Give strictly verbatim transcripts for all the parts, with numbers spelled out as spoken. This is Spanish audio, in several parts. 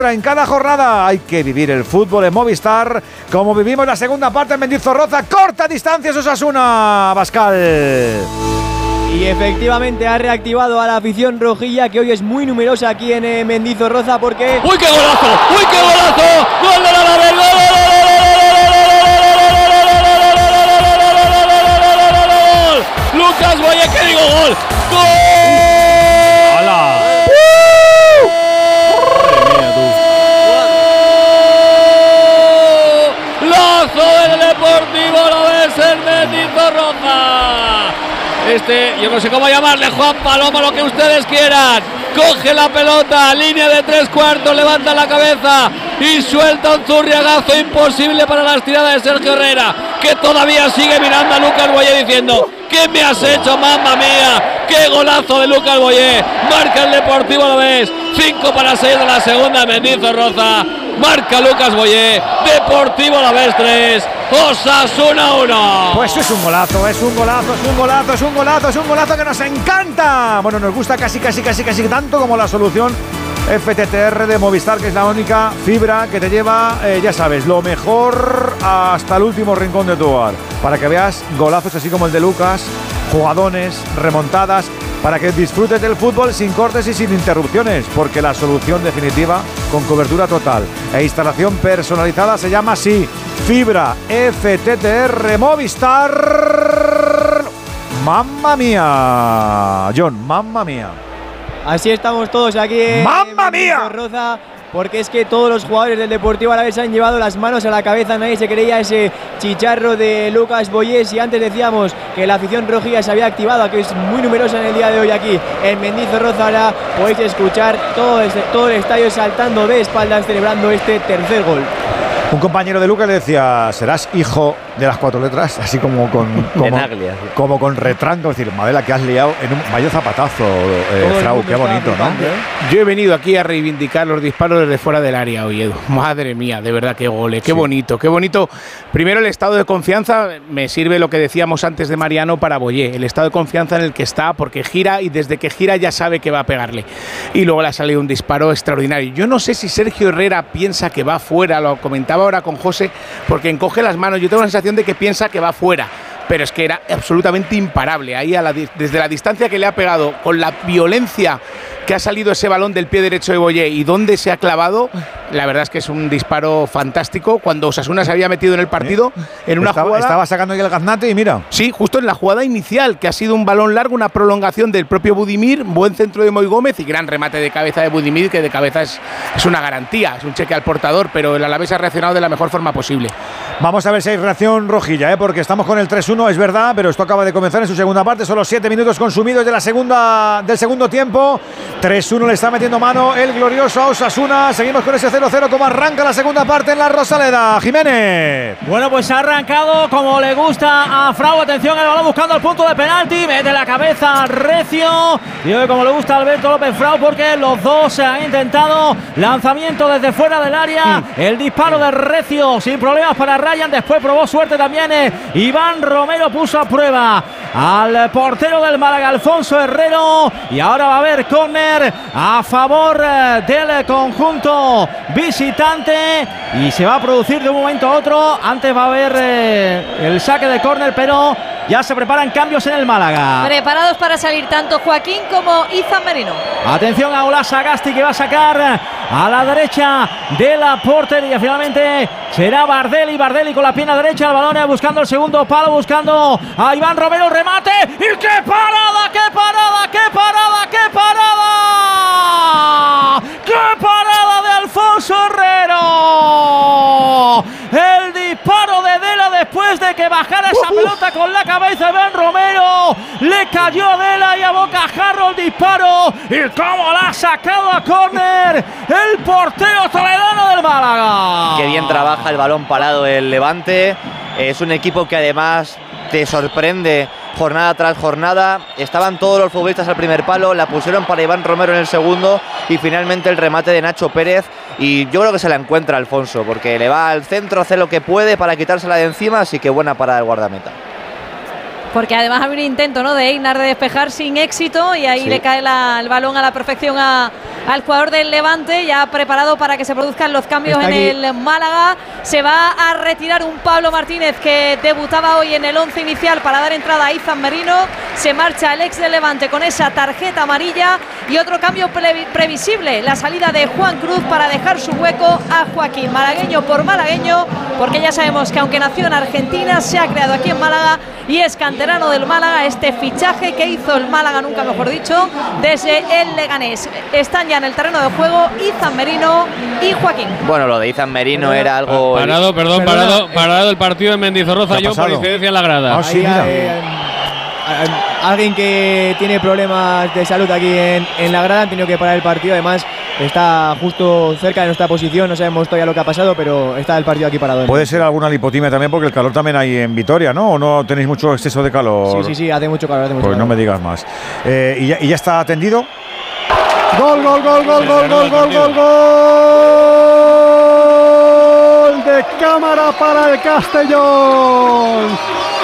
En cada jornada hay que vivir el fútbol en Movistar, como vivimos la segunda parte en Mendizorroza. Corta distancias Osasuna, Pascal. Y efectivamente ha reactivado a la afición rojilla, que hoy es muy numerosa aquí en eh, Mendizorroza, porque... ¡Uy, qué golazo! ¡Uy, qué golazo! ¡Gol de la Alavés! ¡Gol! ¡Lucas Boye, que digo gol! ¡Gol! ¡Hala! Del Deportivo Alavés en Mendizorroza. Este, yo no sé cómo llamarle, Juan Paloma, lo que ustedes quieran. Coge la pelota, línea de tres cuartos, levanta la cabeza y suelta un zurriagazo imposible para la estirada de Sergio Herrera, que todavía sigue mirando a Lucas Boye diciendo: ¿qué me has hecho, mamma mía? ¡Qué golazo de Lucas Boye! Marca el Deportivo Alavés, cinco para seis de la segunda, Mendizorroza. Marca Lucas Boye, Deportivo Alavés tres, Osasuna uno. Pues es un golazo, es un golazo, es un golazo, es un golazo, es un golazo que nos encanta. Bueno, nos gusta casi, casi, casi, casi tanto como la solución F T T R de Movistar, que es la única fibra que te lleva, eh, ya sabes, lo mejor hasta el último rincón de tu hogar. Para que veas golazos así como el de Lucas, jugadones, remontadas, para que disfrutes del fútbol sin cortes y sin interrupciones, porque la solución definitiva con cobertura total e instalación personalizada se llama así: Fibra F T T R Movistar. ¡Mamma mía! John, ¡mamma mía! Así estamos todos aquí en ¡Mamma mía! Mendizorroza, porque es que todos los jugadores del Deportivo Alavés han llevado las manos a la cabeza. Nadie se creía ese chicharro de Lucas Boye. Y antes decíamos que la afición rojilla se había activado, que es muy numerosa en el día de hoy aquí en Mendizorroza. Ahora podéis escuchar todo, este, todo el estadio saltando de espaldas, celebrando este tercer gol. Un compañero de Lucas le decía: serás hijo de las cuatro letras, así como con como, Naglia, sí. como con retranco, es decir, Madela, que has liado en un vaya zapatazo, eh, Frau, qué bonito, ¿no? ¿eh? Yo he venido aquí a reivindicar los disparos desde fuera del área hoy, Edu. Madre mía, de verdad, qué gole, qué sí. bonito, qué bonito. Primero, el estado de confianza, me sirve lo que decíamos antes de Mariano para Boye, el estado de confianza en el que está, porque gira y desde que gira ya sabe que va a pegarle. Y luego le ha salido un disparo extraordinario. Yo no sé si Sergio Herrera piensa que va fuera, lo comentaba ahora con José, porque encoge las manos. Yo tengo la sensación de que piensa que va fuera, pero es que era absolutamente imparable. Ahí a la, desde la distancia que le ha pegado, con la violencia que ha salido ese balón del pie derecho de Boye y dónde se ha clavado, la verdad es que es un disparo fantástico. Cuando Osasuna se había metido en el partido, ¿Eh? en una estaba, jugada... Estaba sacando ahí el gaznate y mira. Sí, justo en la jugada inicial, que ha sido un balón largo, una prolongación del propio Budimir, buen centro de Moy Gómez y gran remate de cabeza de Budimir, que de cabeza es, es una garantía, es un cheque al portador, pero el Alavés ha reaccionado de la mejor forma posible. Vamos a ver si hay reacción rojilla, ¿eh? Porque estamos con el tres uno, es verdad, pero esto acaba de comenzar en su segunda parte. Son los siete minutos consumidos de la segunda, del segundo tiempo. tres uno le está metiendo mano el glorioso Osasuna. Seguimos con ese cero cero, como arranca la segunda parte en la Rosaleda. Jiménez. Bueno, pues ha arrancado como le gusta a Frau. Atención, el balón buscando el punto de penalti. Mete la cabeza recio. Y hoy como le gusta a Alberto López Frau, porque los dos se han intentado lanzamiento desde fuera del área. Mm. El disparo de recio sin problemas para Ryan. Después probó suerte también. Eh, Iván Romero puso a prueba al portero del Málaga, Alfonso Herrero. Y ahora va a haber córner a favor del conjunto visitante y se va a producir de un momento a otro. Antes va a haber eh, el saque de córner, pero ya se preparan cambios en el Málaga. Preparados para salir tanto Joaquín como Izan Merino. Atención a Olas Sagasti, que va a sacar a la derecha de la portería. Finalmente será Bardelli, Bardelli con la pierna derecha, el balón buscando el segundo palo, buscando a Iván Romero, remate. ¡Y qué parada, qué parada, qué parada, qué parada! ¡Qué parada de Alfonso Herrero! El disparo de Dela después de que bajara esa pelota con la cabeza de Iván Romero. Le cayó a Dela y a bocajarro el disparo. Y cómo la ha sacado a córner el portero toledano del Málaga. Qué bien trabaja el balón parado el Levante. Es un equipo que además te sorprende jornada tras jornada. Estaban todos los futbolistas al primer palo, la pusieron para Iván Romero en el segundo y finalmente el remate de Nacho Pérez. Y yo creo que se la encuentra Alfonso, porque le va al centro, hace lo que puede para quitársela de encima, así que buena parada del guardameta. Porque además había un intento, ¿no?, de Einar de despejar sin éxito y ahí Sí. le cae la, el balón a la perfección a, al jugador del Levante, ya preparado para que se produzcan los cambios Está en aquí. el Málaga. Se va a retirar un Pablo Martínez que debutaba hoy en el once inicial para dar entrada a Izan Merino. Se marcha el ex del Levante con esa tarjeta amarilla y otro cambio pre previsible, la salida de Juan Cruz para dejar su hueco a Joaquín, malagueño por malagueño, porque ya sabemos que aunque nació en Argentina, se ha creado aquí en Málaga y es canterano del Málaga. Este fichaje que hizo el Málaga, nunca mejor dicho, desde el Leganés. Están ya en el terreno de juego Izan Merino y Joaquín. Bueno, lo de Izan Merino era algo. Parado, perdón, Perdona, parado, eh, parado el partido en Mendizorroza, ¿qué ha yo por pasado? incidencia en la grada. Ah, sí, Ahí mira. hay, eh, a- a- alguien que tiene problemas de salud aquí en, en la grada, han tenido que parar el partido. Además, está justo cerca de nuestra posición. No sabemos todavía lo que ha pasado, pero está el partido aquí parado. Puede ser alguna lipotimia también, porque el calor también hay en Vitoria, ¿no? ¿O no tenéis mucho exceso de calor? Sí, sí, sí, hace mucho calor. Hace mucho Pues no calor. me digas más. Eh, ¿y, ya, ¿Y ya está atendido? Gol, gol, gol, gol, Se gol, cerró gol, el gol, partido. gol, gol de cámara para el Castellón.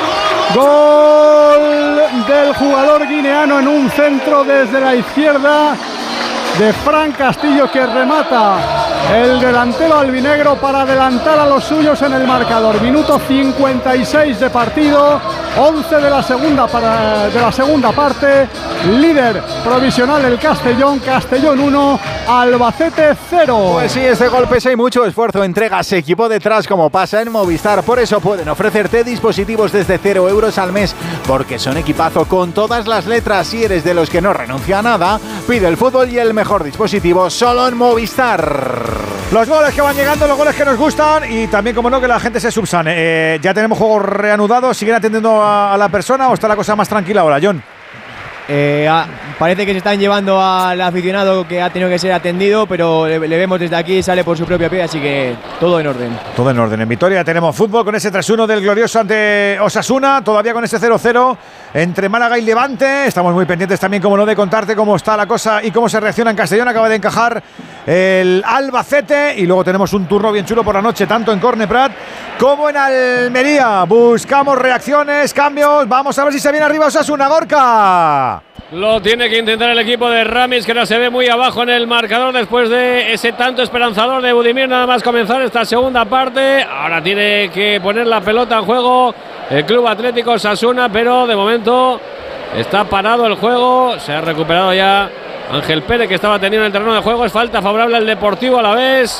Gol del jugador guineano en un centro desde la izquierda de Fran Castillo, que remata el delantero albinegro para adelantar a los suyos en el marcador. Minuto cincuenta y seis de partido, once de la segunda para, de la segunda parte. Líder provisional el Castellón, Castellón uno, Albacete cero. Pues sí, este gol pesa y mucho esfuerzo, entregas equipo detrás como pasa en Movistar. Por eso pueden ofrecerte dispositivos desde cero euros al mes, porque son equipazo con todas las letras. Si eres de los que no renuncia a nada, pide el fútbol y el mejor dispositivo solo en Movistar. Los goles que van llegando, los goles que nos gustan y también, como no, que la gente se subsane. Eh, ya tenemos juegos reanudados. ¿Siguen atendiendo a, a la persona o está la cosa más tranquila ahora, John? Eh, ah, parece que se están llevando al aficionado que ha tenido que ser atendido, pero le, le vemos desde aquí, sale por su propio pie, así que todo en orden. Todo en orden. En Vitoria tenemos fútbol con ese tres uno del glorioso ante Osasuna, todavía con ese cero cero entre Málaga y Levante. Estamos muy pendientes también, como no, de contarte cómo está la cosa y cómo se reacciona en Castellón. Acaba de encajar el Albacete y luego tenemos un turno bien chulo por la noche, tanto en Corne Prat como en Almería. Buscamos reacciones, cambios. Vamos a ver si se viene arriba Osasuna. Gorka. Lo tiene que intentar el equipo de Ramis, que no se ve muy abajo en el marcador después de ese tanto esperanzador de Budimir, nada más comenzar esta segunda parte. Ahora tiene que poner la pelota en juego el Club Atlético Osasuna, pero de momento está parado el juego. Se ha recuperado ya Ángel Pérez, que estaba teniendo en el terreno de juego. Es falta favorable al Deportivo a la vez.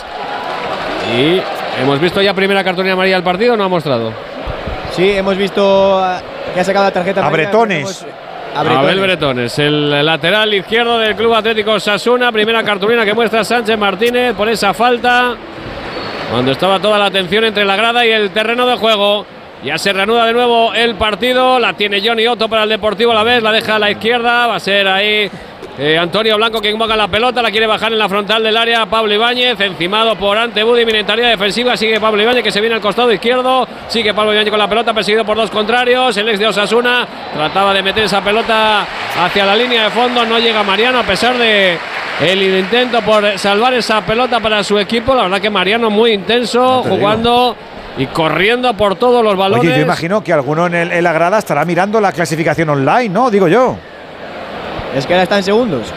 Y hemos visto ya primera cartulina amarilla del partido, no ha mostrado. Sí, hemos visto ah, que ha sacado la tarjeta A amarilla. Bretones. Hemos- a Bretones. Abel Bretones, el lateral izquierdo del Club Atlético Osasuna. Primera cartulina que muestra Sánchez Martínez por esa falta, cuando estaba toda la atención entre la grada y el terreno de juego. Ya se reanuda de nuevo el partido. La tiene Johnny Otto para el Deportivo a la vez. La deja a la izquierda. Va a ser ahí eh, Antonio Blanco quien invoca la pelota. La quiere bajar en la frontal del área. Pablo Ibáñez, encimado por Ante Budimir en tarea defensiva. Sigue Pablo Ibáñez, que se viene al costado izquierdo. Sigue Pablo Ibáñez con la pelota, perseguido por dos contrarios. El ex de Osasuna trataba de meter esa pelota hacia la línea de fondo. No llega Mariano, a pesar de el intento por salvar esa pelota para su equipo. La verdad que Mariano muy intenso, te jugando y corriendo por todos los balones. Oye, yo imagino que alguno en, el- en la grada estará mirando la clasificación online, ¿no? Digo yo. Es que ahora están segundos.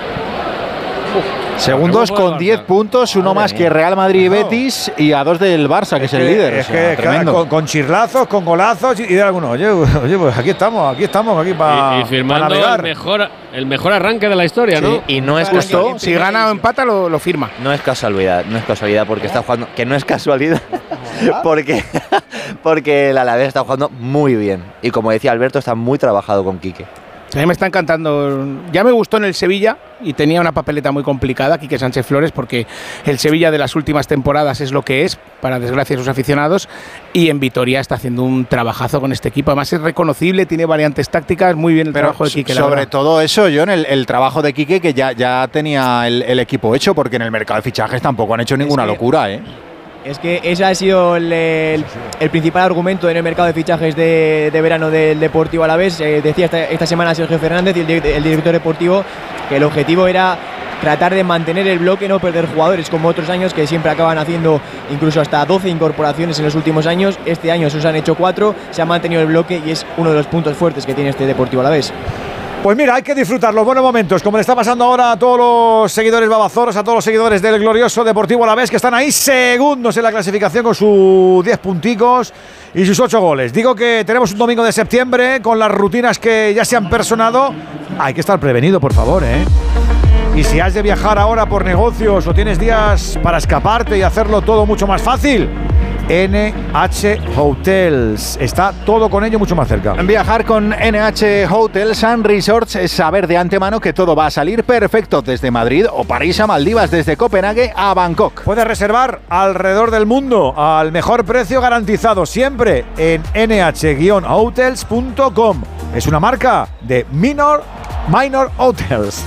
Segundos ¿Cómo fue el con diez Barça? puntos, uno Madre más mía. que Real Madrid y Claro. Betis, y a dos del Barça, que es, el líder. Es o sea, que, claro, tremendo. con, con chirlazos, con golazos y, y de alguno. Oye, oye, pues aquí estamos, aquí estamos, aquí para y, y firmando navegar. el mejor, el mejor arranque de la historia, ¿no? Y no es Justo, casualidad. si gana o empata, lo, lo firma. No es casualidad, no es casualidad porque está jugando, que no es casualidad, porque, porque el Alavés está jugando muy bien. Y como decía Alberto, está muy trabajado con Quique. A mí me está encantando. Ya me gustó en el Sevilla y tenía una papeleta muy complicada, Quique Sánchez Flores, porque el Sevilla de las últimas temporadas es lo que es, para desgracia de sus aficionados, y en Vitoria está haciendo un trabajazo con este equipo. Además es reconocible, tiene variantes tácticas, muy bien el Pero trabajo de Quique. la sobre verdad. todo eso, John, el, el trabajo de Quique, que ya, ya tenía el, el equipo hecho, porque en el mercado de fichajes tampoco han hecho ninguna que- locura, ¿eh? Es que ese ha sido el, el- el principal argumento en el mercado de fichajes de, de verano del Deportivo Alavés. Eh, decía esta, esta semana Sergio Fernández y el, di- el director deportivo que el objetivo era tratar de mantener el bloque, no perder jugadores como otros años que siempre acaban haciendo incluso hasta doce incorporaciones en los últimos años. Este año se han hecho cuatro, se ha mantenido el bloque y es uno de los puntos fuertes que tiene este Deportivo Alavés. Pues mira, hay que disfrutar los buenos momentos, como le está pasando ahora a todos los seguidores babazoros, a todos los seguidores del glorioso Deportivo Alavés, que están ahí segundos en la clasificación con sus diez punticos y sus ocho goles. Digo que tenemos un domingo de septiembre con las rutinas que ya se han personado. Hay que estar prevenido, por favor, ¿eh? Y si has de viajar ahora por negocios o tienes días para escaparte y hacerlo todo mucho más fácil, N H Hotels. Está todo con ello mucho más cerca. Viajar con N H Hotels and Resorts es saber de antemano que todo va a salir perfecto desde Madrid o París a Maldivas, desde Copenhague a Bangkok. Puedes reservar alrededor del mundo al mejor precio garantizado siempre en N H hotels punto com. Es una marca de Minor, Minor Hotels.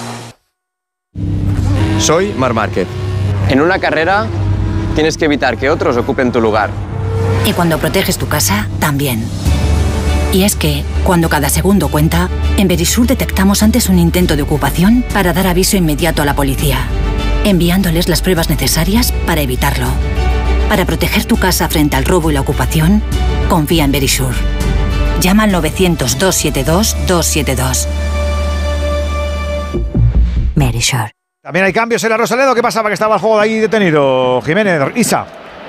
Soy Marc Márquez. En una carrera tienes que evitar que otros ocupen tu lugar. Y cuando proteges tu casa, también. Y es que, cuando cada segundo cuenta, en Verisur detectamos antes un intento de ocupación para dar aviso inmediato a la policía, enviándoles las pruebas necesarias para evitarlo. Para proteger tu casa frente al robo y la ocupación, confía en Verisur. Llama al novecientos, doscientos setenta y dos, doscientos setenta y dos. Verisur. También hay cambios en la Rosaleda. ¿Qué pasaba que estaba el juego ahí detenido? Jiménez, Isa.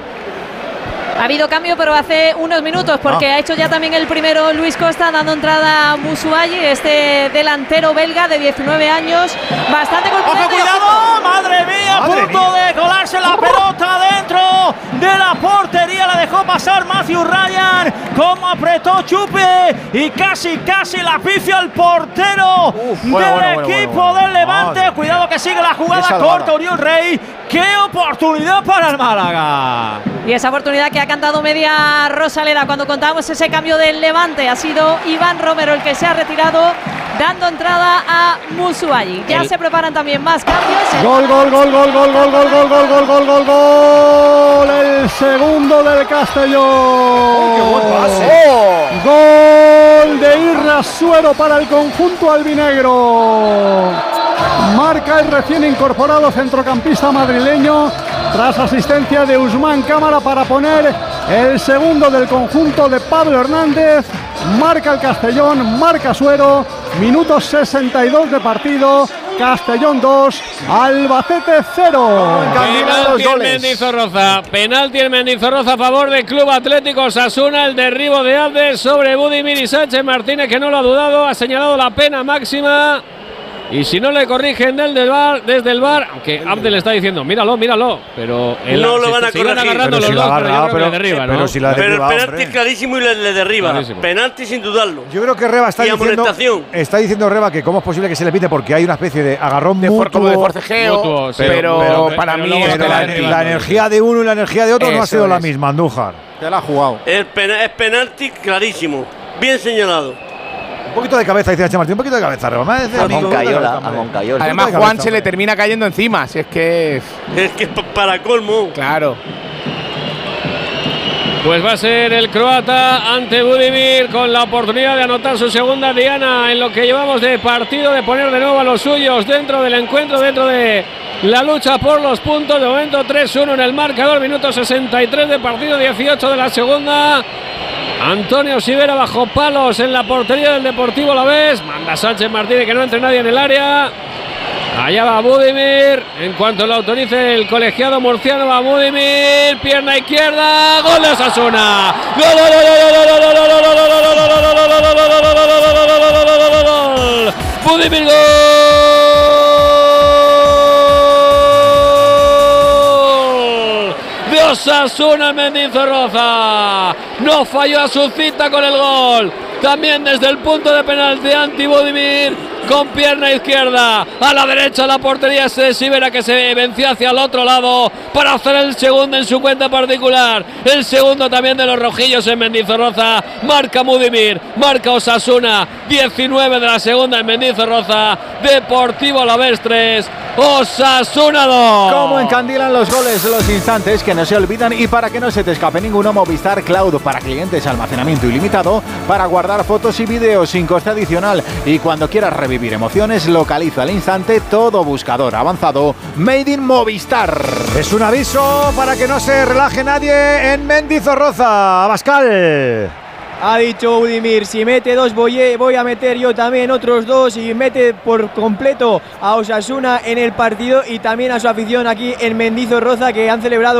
Ha habido cambio, pero hace unos minutos, porque ah. ha hecho ya también el primero Luis Costa, dando entrada a Musuayi, este delantero belga de diecinueve años, bastante ¡ojo, cuidado! ¡Madre mía! A punto mía. de colarse la pelota dentro de la portería, la dejó pasar Matthew Ryan, como apretó Chupe y casi, casi la pifia el portero Uf, del bueno, bueno, equipo bueno, bueno. del Levante. Madre. Cuidado que sigue la jugada corta, Oriol Rey. ¡Qué oportunidad para el Málaga! Y esa oportunidad que ha cantado media Rosaleda cuando contábamos ese cambio del Levante ha sido Iván Romero el que se ha retirado, dando entrada a Musuayi. Ya el... se preparan también más cambios. Gol, gol, gol, gol, gol, gol, gol, gol, gol, gol, gol, gol, gol. El segundo del Castellón. Oh, ¡qué buen pase! Oh. Gol de Irrasuero para el conjunto albinegro. Marca el recién incorporado centrocampista madrileño tras asistencia de Usman Cámara para poner el segundo del conjunto de Pablo Hernández. Marca el Castellón, marca Suero, minuto sesenta y dos de partido. Castellón dos, Albacete cero. Penalti en Mendizorroza, penalti en Mendizorroza a favor del Club Atlético Osasuna. El derribo de Abde sobre Budimir y Sánchez Martínez, que no lo ha dudado, ha señalado la pena máxima. Y si no le corrigen desde el bar, desde el bar, aunque Abdel está diciendo, míralo, míralo, pero él, no lo van a corregir. Agarrando pero los si dos, agarra, pero, yo pero, creo que le derriba, pero, ¿no? si la pero derriba, el penalti hombre. es clarísimo y le, le derriba. Clarísimo. Penalti sin dudarlo. Yo creo que Reba está y diciendo, está diciendo Reba que cómo es posible que se le pite porque hay una especie de agarrón de mutuo, como de forcejeo, mutuo, sí, pero, pero, pero para pero mí pero la, la energía de uno y la energía de otro Eso no ha sido es. la misma, Andújar. Ya la ha jugado. Es, pena, es penalti clarísimo, bien señalado. Un poquito de cabeza, dice H. Martín, un poquito de cabeza, Reba. A Moncayola, a Moncayola. Además, Juan cabeza, se le termina cayendo encima, si es que es… Es que es para colmo. Claro. Pues va a ser el croata ante Budimir con la oportunidad de anotar su segunda diana en lo que llevamos de partido, de poner de nuevo a los suyos dentro del encuentro, dentro de la lucha por los puntos. De momento tres uno en el marcador, minuto sesenta y tres de partido, dieciocho de la segunda. Antonio Sivera bajo palos en la portería del Deportivo Alavés. Manda Sánchez Martínez, que no entre nadie en el área. Allá va Budimir. En cuanto lo autorice el colegiado murciano, va Budimir. Pierna izquierda. Gol de Osasuna. Gol, gol, gol, gol, gol, gol, gol, gol. Budimir, gol de Osasuna. Mendizorroza no falló a su cita con el gol. También desde el punto de penalti anti Budimir, con pierna izquierda a la derecha la portería de Sivera, que se vencía hacia el otro lado para hacer el segundo en su cuenta particular. El segundo también de los rojillos en Mendizorroza. Marca Budimir, marca Osasuna. diecinueve de la segunda en Mendizorroza. Deportivo Alavés tres, Osasuna dos. Cómo encandilan los goles, los instantes que no se olvidan, y para que no se te escape ninguno, Movistar Cloud para clientes, almacenamiento ilimitado para guardar fotos y vídeos sin coste adicional, y cuando quieras revisar vivir emociones, localiza al instante todo buscador avanzado Made in Movistar. Es un aviso para que no se relaje nadie en Mendizorroza. Abascal. Ha dicho Udimir, si mete dos Boyé, voy a meter yo también otros dos, y mete por completo a Osasuna en el partido y también a su afición aquí en Mendizorroza, que han celebrado